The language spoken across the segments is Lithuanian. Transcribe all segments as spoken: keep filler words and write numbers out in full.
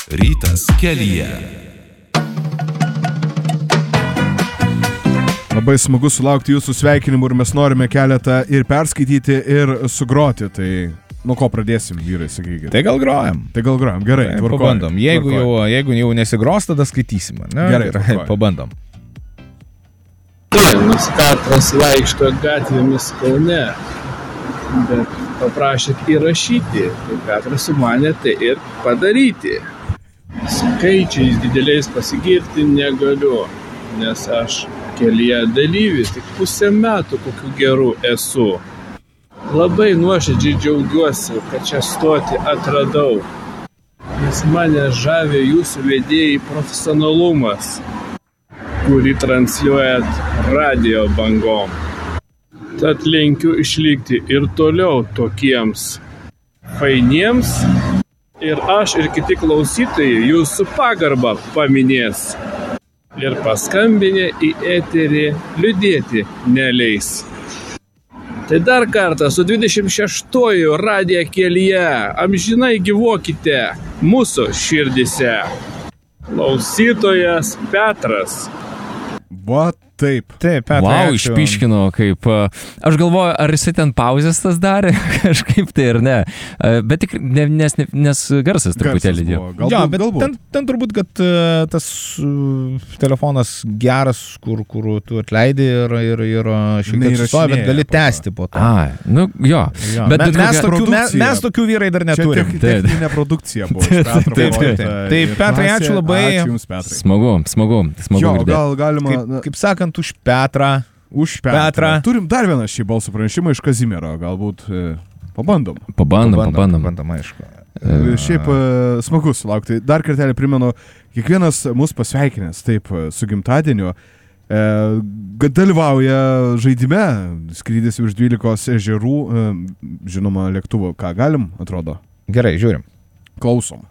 Rytas kelyje. Labai smagu sulaukti jūsų sveikinimų ir mes norime keletą ir perskaityti, ir sugroti. Tai nuo ko pradėsim, vyrai, sakykite? Tai gal grojam. Tai gal grojam, gerai. Tai pabandom. Jeigu jau, jeigu jau nesigros, tada skaitysim. Ne? Gerai, gerai pabandom. Nors Petras vaikšto gatvėmis Kaune, bet paprašėt įrašyti, tai Petras sumanė tai ir padaryti. Skaičiais dideliais pasigirti negaliu, nes aš kelyje dalyvis tik pusę metų kokių gerų esu. Labai nuoširdžiai džiaugiuosi, kad čia stoti atradau, nes mane žavė jūsų vedėjai profesionalumas, kurį transliuojat radio bangom. Tad linkiu išlikti ir toliau tokiems fainiems ir aš ir kiti klausytojai jūsų pagarbą paminės ir paskambinę į eterį liūdėti neleis. Tai dar kartą su dvidešimt šeštuoju radijo kelyje amžinai gyvuokite mūsų širdise. Klausytojas Petras. Va, taip. Taip, Petrai, wow, ačiū. išpiškino, kaip... Aš galvoju, ar jisai ten pauzės tas darė, kažkaip tai ar ne. Bet tik, ne, nes, nes garsas truputėlį dėjo. Galbūt, Jo, bet galbūt. ten, ten turbūt, kad uh, tas uh, telefonas geras, kur, kur tu atleidi ir, ir, ir šiek tiek sustoja, bet gali tęsti po to. A, nu jo. Jo, Bet, bet mes, mes, kokia- tokių, mes, mes tokių vyrai dar Čia neturim. tek- techninė produkcija buvo. iš Petro Taip, taip, parodyta taip. Tai, ir Petrai, klasė. ačiū labai. Ačiū jums, Petrai. Smagu, smagu, smagu Jo, girdėti. gal galima... Kaip, na, kaip sakant, už Petrą. už Petrą. Petrą. Turim dar vieną šį balsų pranešimą iš Kazimiero. Galbūt e, pabandom. Pabandom, pabandom. Pabandom, aišku. E, Šiaip e, smagu sulaukti. Dar kartelį primenu, kiekvienas mūsų pasveikinęs taip e, su gimtadieniu e, kad dalyvauja žaidime skrydis virš dvylikos ežerų, e, žinoma, lėktuvo. Ką galim, atrodo? Gerai, žiūrim. Klausom.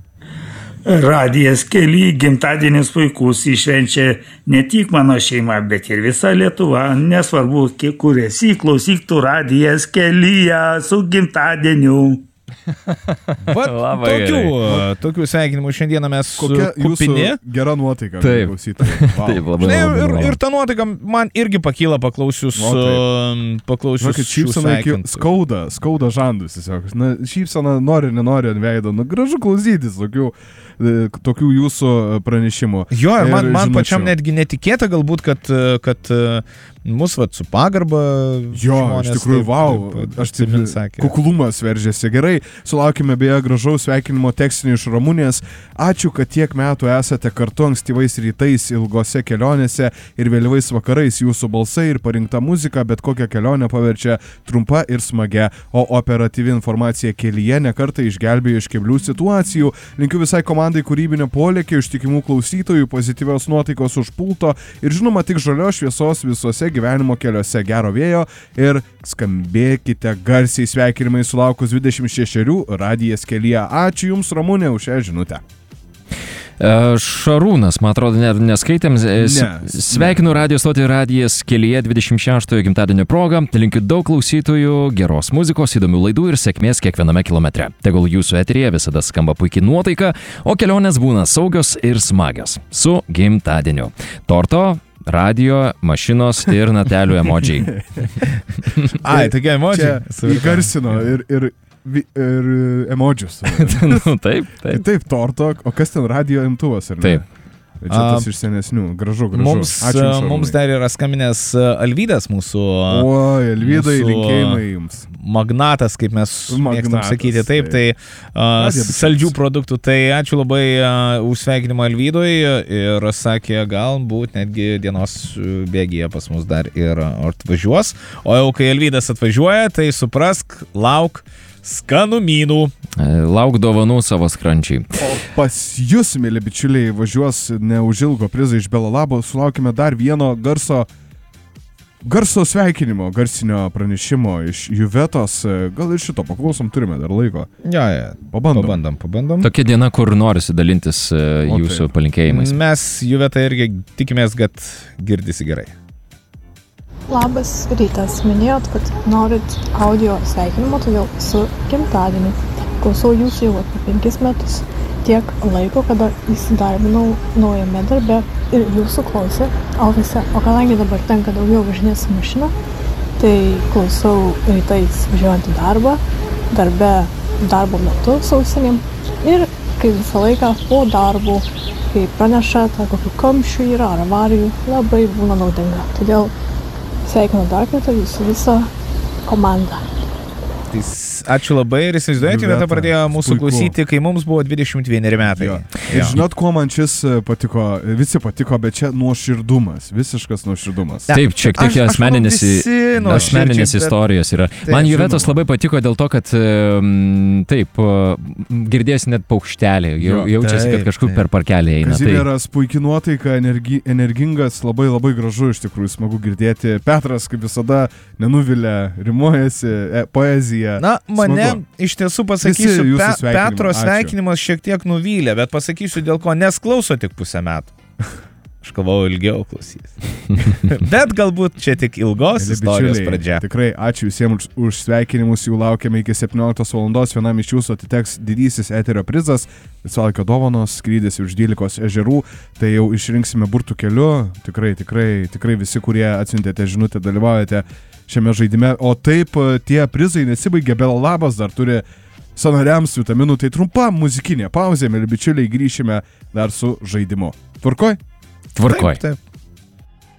Radijas kely gimtadienis puikus iššvenčia ne tik mano šeima, bet ir visa Lietuva. Nesvarbu, kiek kur esi, klausyk tu radijas kelyje su gimtadieniu. Vat Labai tokių, tokių sveikinimų šiandieną mes Kokia kupini. jūsų gera nuotaika, Taip. klausytojai. Wow. Taip, labai, Žinai, labai, ir, labai. ir ta nuotaika man irgi pakyla paklausius, O, taip. um, paklausius Žinokit, šių šypsena iki sveikintų. skauda, skauda žandus tiesiog. Na, šypsena nori, nenori ant veido. Nu, gražu klausytis tokių, e, tokių jūsų pranešimų. Jo, ir man, Ir man žinučių. pačiam netgi netikėta galbūt, kad, kad mus vat su pagarba Jo, žmonės iš tikrųjų, taip, wow, taip, aš atsimint taip, sakė. kuklumas veržėsi. Gerai, sulaukime beje gražaus sveikinimo tekstinį iš Ramunės. Ačiū, kad tiek metų esate kartu ankstyvais rytais, ilgose kelionėse ir vėlyvais vakarais. Jūsų balsai ir parinkta muzika bet kokią kelionę paverčia trumpa ir smagia, o operatyvi informacija kelyje nekartą išgelbėjo iš keblių situacijų. Linkiu visai komandai kūrybinio polėkio, ištikimų klausytojų, pozityvios nuotaikos už pulto ir žinoma tik žalios šviesos visose gyvenimo keliuose, gero vėjo ir skambėkite garsiai. Sveikinimai sulaukus dvidešimt šešerių radijas kelyje. Ačiū Jums, Ramunė, už šią žinutę. E, Šarūnas, man atrodo, ne, neskaitėm. E, s- Ne. Sveikinu radijo stotį radijas kelyje dvidešimt šeštojo gimtadienio progą. Linkiu daug klausytojų, geros muzikos, įdomių laidų ir sėkmės kiekviename kilometre. Tegul jūsų eteryje visada skamba puikiai nuotaika, o kelionės būna saugios ir smagios. Su gimtadieniu. Torto, radio, mašinos ir natelių emodžiai. Ai, tokie Čia emodžiai. įgarsino ir, ir, vi- ir emodžius. Nu, taip, taip. Taip, torto, o kas ten radio imtuvas, ar ne? Taip. Čia tas A, iš senesnių, gražu, gražu. Mums, Ačiū Jums, mums Šarūnai. dar yra skambinęs Alvydas, mūsų Oi, Elvydai, mūsų- linkėjimai Jums. magnatas, kaip mes mėgstam Magnatas, sakyti, taip, tai taip. uh, Radijo bičiulis. saldžių produktų. Tai ačiū labai uh, už sveikinimą Alvydui ir sakė, galbūt netgi dienos bėgyje pas mus dar ir atvažiuos. O jau kai Alvydas atvažiuoja, tai suprask, lauk skanumynų. E, Lauk dovanų savo skrančiai. O pas Jūs, mėly bičiuliai, važiuos neužilgo prizą iš Belalabo. Sulaukime dar vieno garso, garso sveikinimo, garsinio pranešimo iš Juvetos. Gal ir šito paklausom, turime dar laiko. Ja, ja. Pabandom. Pabandom, pabandom. Tokia diena, kur norisi dalintis e, O, jūsų taip. palinkėjimais. Mes Juvetą irgi tikimės, kad girdisi gerai. Labas rytas, minėjot, kad norit audio sveikinimo, todėl su gimtadieniu. Klausau jūsų jau apie penkis metus tiek laiko, kada įsidarbinau naujame darbe ir jūsų klausė ofise, o kadangi dabar tenka daugiau važinėti su mašina, tai klausau rytais važiuojant į darbą, darbe darbo metu su ausinėm ir kai visą laiką po darbų, kai praneša, ta kokių kamščių yra ar avarijų, labai būna naudinga. Todėl sveikinu dar kartą jūsų visą komandą. Tai ačiū labai ir įsivaizduojate, vietą pradėjo mūsų puiku. Klausyti, kai mums buvo dvidešimt vieneri metai. Jo. Ir žinot, kuo man šis patiko, visi patiko, bet čia nuoširdumas, visiškas nuoširdumas. Taip, šiek tiek Aš- aš asmeninės, manau, visi nuoširdžiai, asmeninės bet- istorijos yra. Man Juvetos žinoma. labai patiko dėl to, kad mm, taip, girdėsi net paukštelį, jau, Jo, jaučiasi, taip, kad kažkur taip. per parkelį eina. Tai, Kazimieras, puikiai nuotaika, energi, energingas, labai labai gražu, iš tikrųjų smagu girdėti. Petras, kaip visada, nenuvilia, rimuojasi, e, poezija. Na, mane Smagu. iš tiesų pasakysiu, Visi jūsų Pe sveikinimai. Petro Ačiū. sveikinimas šiek tiek nuvylė, bet pasakysiu dėl ko, nes klauso tik pusę metų. Aš galvojau, ilgiau klausys. Bet galbūt čia tik ilgos Mieli istorijos bičiuliai, pradžia. Tikrai ačiū visiems už, už sveikinimus, jų laukiame iki septynioliktos valandos, vienam iš jūsų atiteks didysis eterio prizas, laisvalaikio dovanos, skrydis už dvylikos ežerų, tai jau išrinksime burtų keliu, tikrai, tikrai, tikrai visi, kurie atsiuntėte žinutę, dalyvaujate šiame žaidime, o taip tie prizai nesibaigia, Belalabas dar turi sąnariams vitaminų, tai trumpa muzikinė pauzė, mieli bičiuliai, grįšime dar su žaidimu. Tvarkoj? tvarkoj. Taip, taip.